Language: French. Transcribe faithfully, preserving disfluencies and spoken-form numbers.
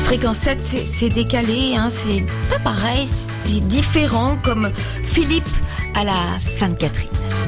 Fréquence sept, c'est, c'est décalé, hein, c'est pas pareil, c'est différent, comme Philippe à la Sainte-Catherine.